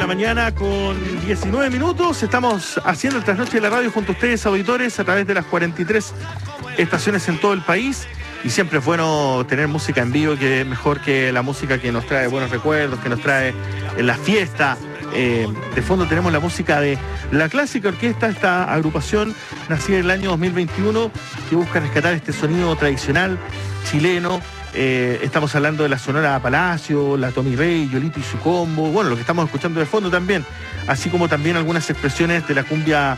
mañana con 19 minutos. Estamos haciendo el trasnoche de la radio junto a ustedes, auditores, a través de las 43 estaciones en todo el país. Y siempre es bueno tener música en vivo, que es mejor que la música que nos trae buenos recuerdos, que nos trae en la fiesta. De fondo tenemos la música de La Clásica Orquesta, esta agrupación nacida en el año 2021 que busca rescatar este sonido tradicional chileno. Estamos hablando de la Sonora Palacio, la Tommy Rey, Yolito y su combo, bueno, lo que estamos escuchando de fondo también, así como también algunas expresiones de la cumbia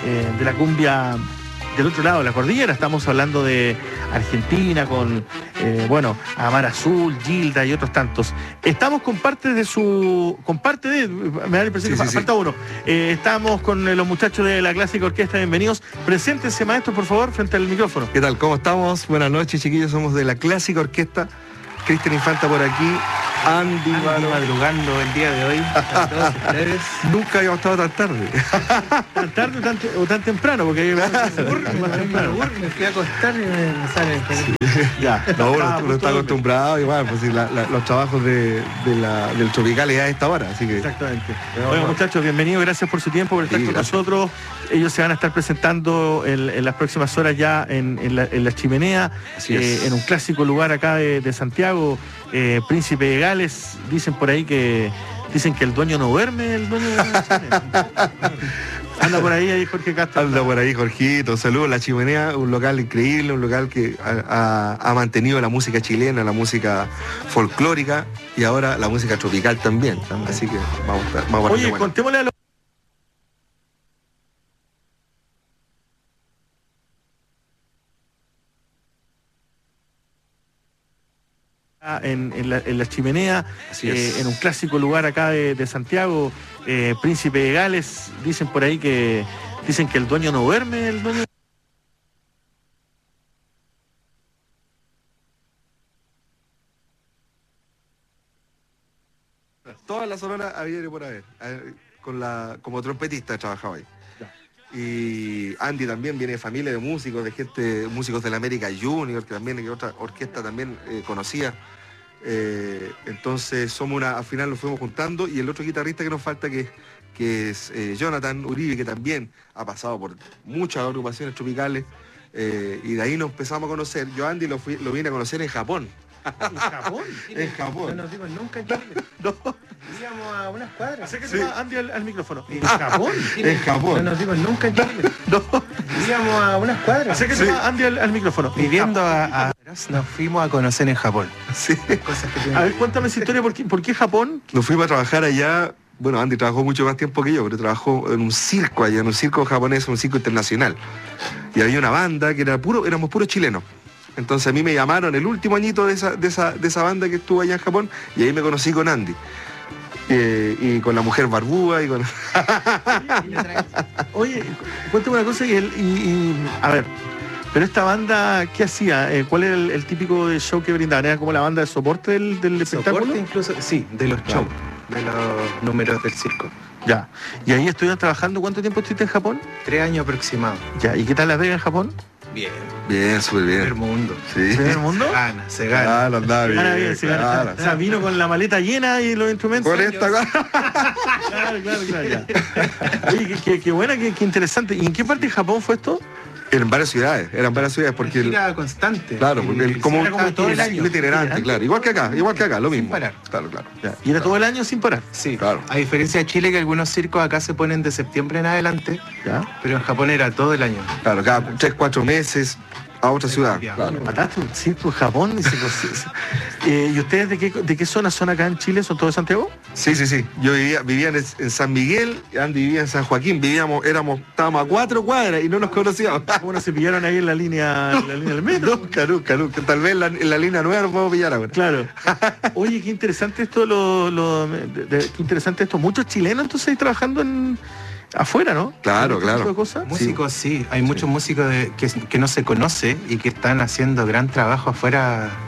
del otro lado de la cordillera. Estamos hablando de Argentina con, Amar Azul, Gilda y otros tantos. Estamos me da la impresión que falta uno. Estamos con los muchachos de La Clásica Orquesta, bienvenidos. Preséntense, maestro, por favor, frente al micrófono. ¿Qué tal? ¿Cómo estamos? Buenas noches, chiquillos, somos de La Clásica Orquesta. Cristian Infanta por aquí, Andy madrugando el día de hoy a todos ustedes. Nunca habíamos estado tan tarde. ¿Tan tarde o tan temprano? Porque me fui a acostar y me sale. Ya, uno está acostumbrado igual, pues sí, los trabajos del tropical es a esta hora, así que. Exactamente. Bueno, muchachos, bienvenidos, gracias por su tiempo, por estar con nosotros. Ellos se van a estar presentando en las próximas horas ya en la Chimenea, en un clásico lugar acá de Santiago, Príncipe de Gales. Dicen por ahí que el dueño no duerme, el dueño de la Chimenea. Anda por ahí Jorge Castro. Anda por ahí, Jorgito. Saludos. La Chimenea, un local increíble, un local que ha mantenido la música chilena, la música folclórica y ahora la música tropical también. Así que vamos a Oye, contémosle a los... En la Chimenea, en un clásico lugar acá de Santiago, Príncipe de Gales. Dicen por ahí que el dueño no duerme, el dueño... Toda la Sonora había por haber, como trompetista trabajaba ahí. Y Andy también viene de familia de músicos, músicos de la América Junior, que también es otra orquesta también conocida. Entonces al final nos fuimos juntando, y el otro guitarrista que nos falta que es Jonathan Uribe, que también ha pasado por muchas agrupaciones tropicales, y de ahí nos empezamos a conocer. Yo a Andy lo vine a conocer en Japón. ¿En Japón? En Japón. No nos dimos nunca en Chile. No. Íbamos a unas cuadras. Acérquese Andy al micrófono. ¿En Japón? En Japón. No nos dimos nunca en Chile. No. Íbamos a unas cuadras. Acérquese Andy al micrófono. Pidiendo nos fuimos a conocer en Japón. Sí. Cosas que a ver, cuéntame esa historia, ¿por qué Japón? Nos fuimos a trabajar allá. Bueno, Andy trabajó mucho más tiempo que yo, pero trabajó en un circo allá, en un circo japonés, un circo internacional. Y había una banda que éramos puros chilenos. Entonces a mí me llamaron el último añito de esa banda que estuvo allá en Japón, y ahí me conocí con Andy. Y con la mujer barbúa y con... Oye, cuéntame una cosa a ver, pero esta banda, ¿qué hacía? ¿Cuál era el típico de show que brindaban? ¿Era como la banda de soporte del espectáculo? Soporte incluso, sí, de los shows, de los números del circo. Ya. ¿Y ahí estuvieron trabajando? ¿Cuánto tiempo estuviste en Japón? 3 años aproximados. Ya. ¿Y qué tal Las Vegas en Japón? Bien. Bien, súper bien. Primer mundo. Sí. ¿Primer mundo? Se gana. Andaba bien. Se gana. O sea, vino con la maleta llena y los instrumentos. Con esta cosa. Claro, ya. Oye, qué buena, qué interesante. ¿Y en qué parte de Japón fue esto? Eran varias ciudades porque... Gira constante. Claro, porque como todo el año. itinerante, claro. Igual que acá, lo mismo. Sin parar. Claro. Ya. ¿Y era todo el año sin parar? Sí, claro. A diferencia de Chile, que algunos circos acá se ponen de septiembre en adelante, ya. Pero en Japón era todo el año. Claro, cada 3-4 meses a otra ciudad. Claro. Mataste un circo en Japón ¿y ustedes de qué zona son acá en Chile? ¿Son todos de Santiago? Sí. Yo vivía en San Miguel, Andy vivía en San Joaquín, estábamos a 4 cuadras y no nos conocíamos. ¿Cómo no se pillaron ahí en la línea del metro? Nunca. Tal vez en la línea nueva nos podemos pillar ahora. Claro. Oye, qué interesante esto, qué interesante esto. Muchos chilenos entonces ahí trabajando afuera, ¿no? Claro. Tipo de cosas. Músicos, sí. Hay muchos músicos que no se conoce y que están haciendo gran trabajo afuera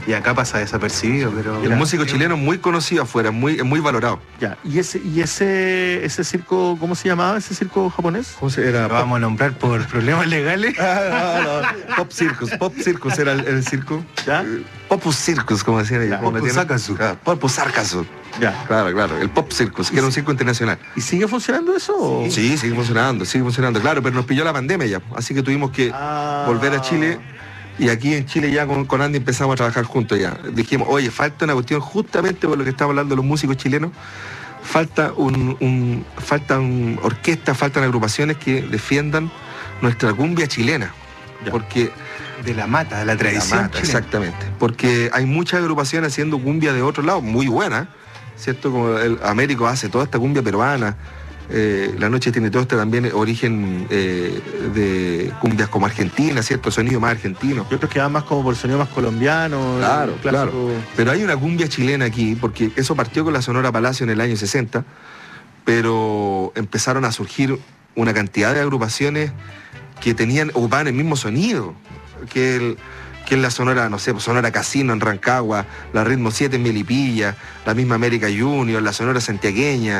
Y acá pasa desapercibido, pero... El músico chileno es muy conocido afuera, es muy valorado. Ya. ¿Y ese circo, cómo se llamaba ese circo japonés? ¿Cómo se era? Lo vamos a nombrar por problemas legales. No. Pop Circus era el circo. ¿Ya? Popus Circus, como decían ellos. Ya. Popus Sarkasu. Popus Sarkasu. Ya. Claro, el Pop Circus, que era un circo internacional. ¿Y sigue funcionando eso? o? Sí, sigue funcionando, claro, pero nos pilló la pandemia ya, así que tuvimos que volver a Chile, y aquí en Chile ya con Andy empezamos a trabajar juntos ya. Dijimos, oye, falta una cuestión, justamente por lo que estamos hablando de los músicos chilenos, faltan orquestas, faltan agrupaciones que defiendan nuestra cumbia chilena, Ya. porque... De la mata, de la tradición chilena. Exactamente, porque hay muchas agrupaciones haciendo cumbia de otro lado, muy buena, ¿cierto? Como el Américo hace toda esta cumbia peruana, La Noche tiene todo este también origen de cumbias como argentina, ¿cierto? Sonido más argentino. Y otros que van más como por el sonido más colombiano. Claro, clásico. claro. Pero hay una cumbia chilena aquí, porque eso partió con la Sonora Palacio en el año 60, pero empezaron a surgir una cantidad de agrupaciones que ocupaban el mismo sonido que es la Sonora, no sé, pues Sonora Casino en Rancagua, la Ritmo 7 en Melipilla, la misma América Junior, la Sonora Santiagueña,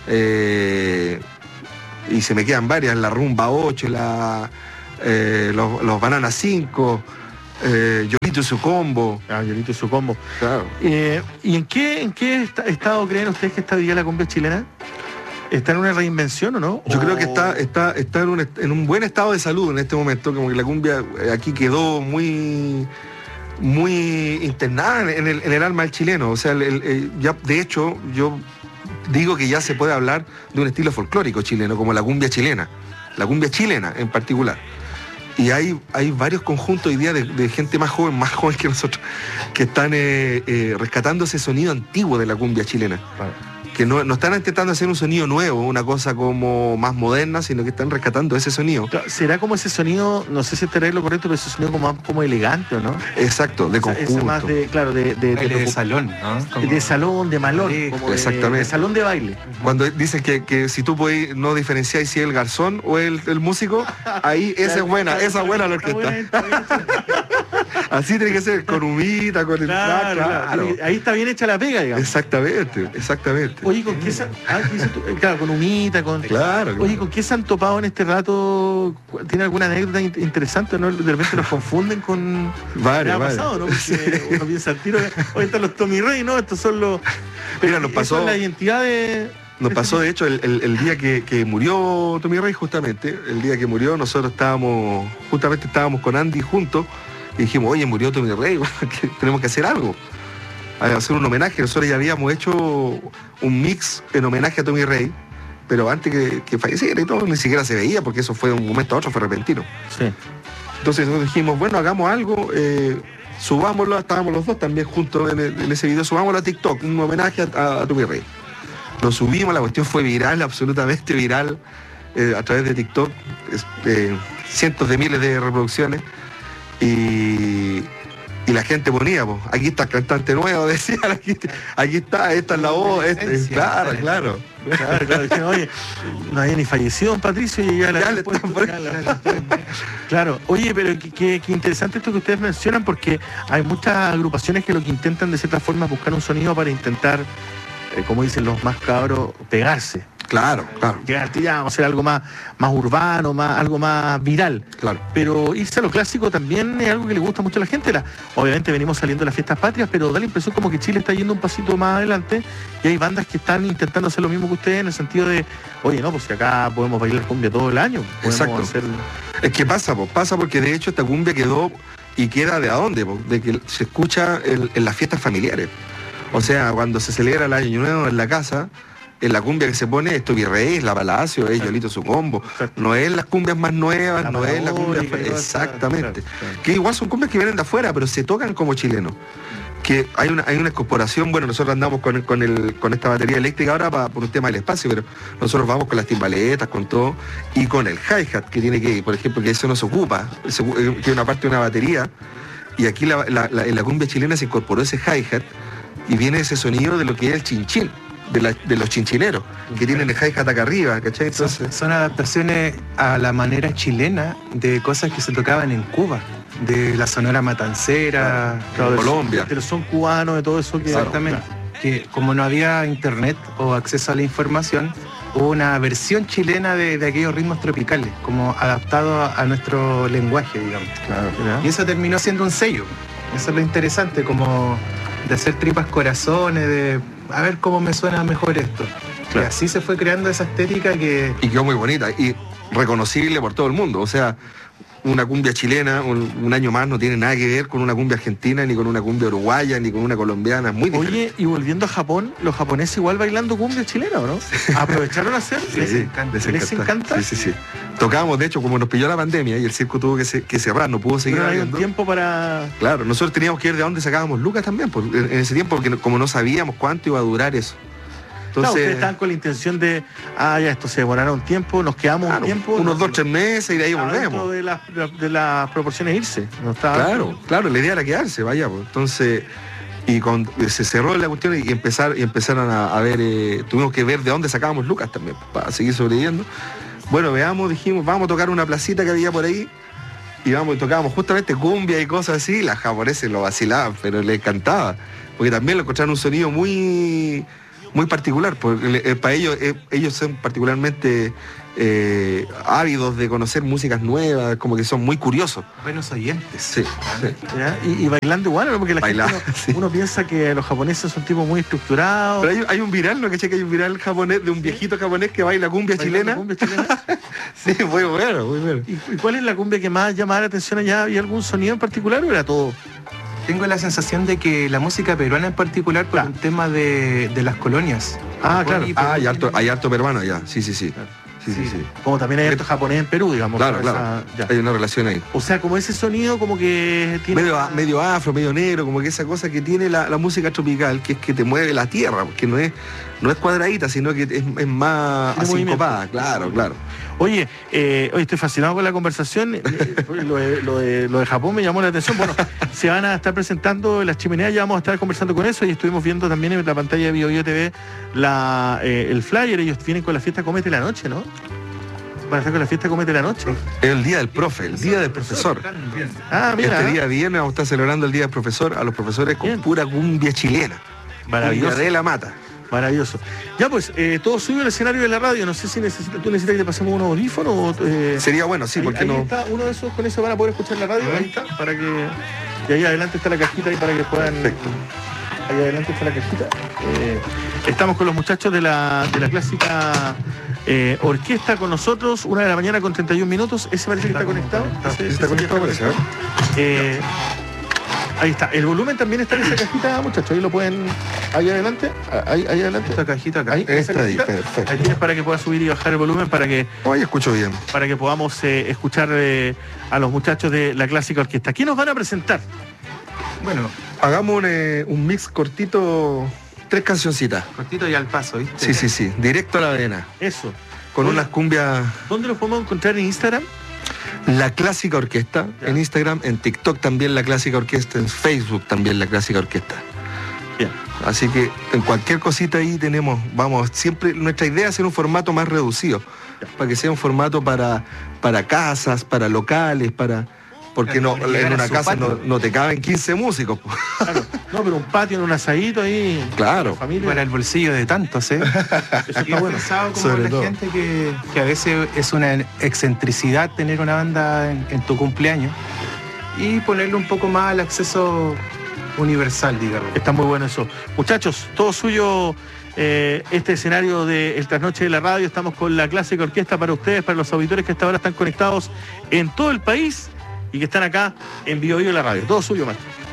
y se me quedan varias, la Rumba 8, los Bananas 5, Yolito y su combo. Yolito y su combo. Claro. ¿Y en qué estado creen ustedes que está hoy día la cumbia chilena? ¿Está en una reinvención o no? Yo creo que está en un buen estado de salud en este momento, como que la cumbia aquí quedó muy internada en el alma del chileno. O sea, ya, de hecho, yo digo que ya se puede hablar de un estilo folclórico chileno, como la cumbia chilena en particular. Y hay varios conjuntos hoy día de gente más joven que nosotros, que están rescatando ese sonido antiguo de la cumbia chilena. Claro. Que no están intentando hacer un sonido nuevo, una cosa como más moderna, sino que están rescatando ese sonido. ¿Será como ese sonido, no sé si estará lo correcto, pero ese sonido como elegante, ¿o no? Exacto, de conjunto. Ese más de salón, ¿no? De salón, de malón, Sí, como exactamente. de salón de baile. Cuando dicen que si tú podés no diferenciar si es el garzón o el músico, ahí esa es buena la orquesta. Así tiene que ser, con humita, con el Claro. Ahí está bien hecha la pega, digamos. Exactamente. Oye, ¿con qué ¿qué dices tú? Claro, con humita, con... Claro. Oye, ¿con qué se han topado en este rato? ¿Tiene alguna anécdota interesante, no? De repente los confunden con... Varias. ¿Qué ha pasado, no? Porque uno piensa al tiro, hoy están los Tommy Rey, ¿no? Estos son los... Mira, nos pasó... Esa es la identidad de... Nos pasó, de hecho, el día que murió Tommy Rey, justamente, el día que murió, nosotros estábamos con Andy juntos, y dijimos, oye, murió Tommy Rey, tenemos que hacer algo. Hacer un homenaje. Nosotros ya habíamos hecho un mix en homenaje a Tommy Rey, pero antes que falleciera y todo, ni siquiera se veía, porque eso fue de un momento a otro, fue repentino. Sí. Entonces nosotros dijimos, bueno, hagamos algo, subámoslo, estábamos los dos también juntos en ese video, subámoslo a TikTok, un homenaje a Tommy Rey. Lo subimos, la cuestión fue viral, absolutamente viral, a través de TikTok, cientos de miles de reproducciones, y la gente ponía, pues, aquí está el cantante nuevo, decían, aquí está, esta es la voz, claro. Dijeron, oye, no había ni fallecido don Patricio y ya le están poniendo. Claro, oye, pero qué interesante esto que ustedes mencionan, porque hay muchas agrupaciones que lo que intentan de cierta forma es buscar un sonido para intentar, como dicen los más cabros, pegarse. Claro. Llegar, vamos a hacer algo más urbano, algo más viral. Claro. Pero irse a lo clásico también es algo que le gusta mucho a la gente. Obviamente venimos saliendo de las fiestas patrias, pero da la impresión como que Chile está yendo un pasito más adelante y hay bandas que están intentando hacer lo mismo que ustedes en el sentido de, oye, no, pues si acá podemos bailar cumbia todo el año. Exacto. Es que pasa porque de hecho esta cumbia quedó y queda de a dónde, de que se escucha en las fiestas familiares. O sea, cuando se celebra el Año Nuevo en la casa, en la cumbia que se pone es Tommy Rey, es La Palacio, es Yolito su combo. No es las cumbias más nuevas, no es la cumbia... Exactamente. Claro. Que igual son cumbias que vienen de afuera, pero se tocan como chilenos. Que hay una incorporación, bueno, nosotros andamos con esta batería eléctrica ahora por un tema del espacio, pero nosotros vamos con las timbaletas, con todo, y con el hi-hat que tiene que, por ejemplo, que eso no se ocupa, que es una parte de una batería, y aquí en la cumbia chilena se incorporó ese hi-hat y viene ese sonido de lo que es el chinchín. De los chinchineros, que tienen el hi-hat acá arriba, ¿cachai? Entonces, son adaptaciones a la manera chilena de cosas que se tocaban en Cuba. de la Sonora Matancera, Claro, de Colombia. Del son cubano, de todo eso que... exactamente. Que como no había internet o acceso a la información, hubo una versión chilena de aquellos ritmos tropicales, como adaptado a nuestro lenguaje, digamos. Claro. ¿Ya? Y eso terminó siendo un sello. Eso es lo interesante, como de hacer tripas corazones, de a ver cómo me suena mejor esto. Claro. Y así se fue creando esa estética que... Y quedó muy bonita y reconocible por todo el mundo. O sea, una cumbia chilena, un año más, no tiene nada que ver con una cumbia argentina, ni con una cumbia uruguaya, ni con una colombiana. Es muy diferente. Oye, y volviendo a Japón, los japoneses igual bailando cumbia chilena, ¿o no? ¿Aprovecharon a hacer? Sí, ¿Les encanta? Sí, sí, sí. Tocábamos, de hecho, como nos pilló la pandemia y el circo tuvo que cerrar, no pudo seguir Pero hay un abriendo. tiempo para... Claro, nosotros teníamos que ver de dónde sacábamos lucas también, en ese tiempo, porque como no sabíamos cuánto iba a durar eso. Claro, Entonces, ustedes estaban con la intención de, ya esto se demorará un tiempo, nos quedamos claro, un tiempo. unos 2 o 3 meses y de ahí Estaba dentro volvemos. de las proporciones irse. No estaba Claro, la idea era quedarse, vaya, pues. Entonces, se cerró la cuestión y empezaron a ver, tuvimos que ver de dónde sacábamos lucas también, para seguir sobreviviendo. Bueno, dijimos, vamos a tocar una placita que había por ahí, y tocábamos justamente cumbia y cosas así, y las japoneses lo vacilaban, pero les encantaba, porque también lo encontraron un sonido muy particular, porque para ellos son particularmente ávidos de conocer músicas nuevas, como que son muy curiosos. Buenos oyentes. Sí, sí. ¿Ya? Y bailando igual, ¿no? Porque la Bailar, gente sí. uno piensa que los japoneses son tipos muy estructurados. Pero hay un viral, ¿no? Que hay un viral japonés de un viejito japonés que baila cumbia chilena. Cumbia chilena. Sí, muy bueno, muy bueno. ¿Y cuál es la cumbia que más llamaba la atención allá? ¿Había algún sonido en particular o era todo? Tengo la sensación de que la música peruana en particular, por un tema de las colonias. Ah, claro. Hay harto peruano allá, sí. Claro. Sí. Como también hay harto japonés en Perú, digamos. Claro, ¿no? claro. Ya. Hay una relación ahí. O sea, como ese sonido como que tiene... Medio afro, medio negro, como que esa cosa que tiene la música tropical, que es que te mueve la tierra, porque no es cuadradita, sino que es más Tiene asincopada, movimiento. claro. Oye, estoy fascinado con la conversación. Lo de Japón me llamó la atención. Bueno, se van a estar presentando las chimeneas, ya vamos a estar conversando con eso y estuvimos viendo también en la pantalla de BioBio TV el flyer. Ellos vienen con la fiesta Cómete la Noche, ¿no? Van a estar con la fiesta Cómete la Noche. Es el día del profe, el día del profesor. Ah, mira. Este día viernes vamos a estar celebrando el día del profesor a los profesores con Bien. pura cumbia chilena. Maravilloso. Cumbia de la mata. Maravilloso. Ya pues, todo subió el escenario de la radio. No sé si tú necesitas que te pasemos unos audífonos o... Sería bueno, sí, porque ahí no. está uno de esos, con eso van a poder escuchar la radio. Ahí está, para que... Y ahí adelante está la cajita ahí para que puedan... Perfecto. Ahí adelante está la cajita. Estamos con los muchachos de la clásica orquesta con nosotros, 1 de la mañana con 31 minutos. Ese parece que está conectado. Ese está conectado, parece, ¿eh? Ahí está. El volumen también está en esa cajita, muchachos. Ahí lo pueden... Ahí adelante. Ahí adelante. Esta cajita acá. Ahí, esa Está ahí, cajita. perfecto. Ahí tienes para que puedas subir y bajar el volumen para que Hoy escucho bien. podamos escuchar a los muchachos de la clásica orquesta. ¿Quién nos van a presentar? Bueno, Hagamos un mix cortito, 3 cancioncitas. cortito y al paso, ¿viste? Sí. Directo a la arena. Eso. Con Oye. unas cumbias. ¿Dónde los podemos encontrar en Instagram? La Clásica Orquesta, Ya. en Instagram, en TikTok también La Clásica Orquesta, en Facebook también La Clásica Orquesta. Bien. Así que en cualquier cosita ahí siempre, nuestra idea es hacer un formato más reducido, para que sea un formato para casas, para locales, porque Claro, no, para llegar en a una su casa patio. no te caben 15 músicos. Claro. No, pero un patio en un asadito ahí. Claro. La familia. Para el bolsillo de tantos, ¿eh? Eso Y está bueno. pensado como Sobre la todo. gente que a veces es una excentricidad tener una banda en tu cumpleaños y ponerle un poco más al acceso universal, digamos. Está muy bueno eso. Muchachos, todo suyo este escenario de El Trasnoche de la Radio. Estamos con la clásica orquesta para ustedes, para los auditores que hasta ahora están conectados en todo el país y que están acá en BioBio la Radio. Todo suyo, maestro.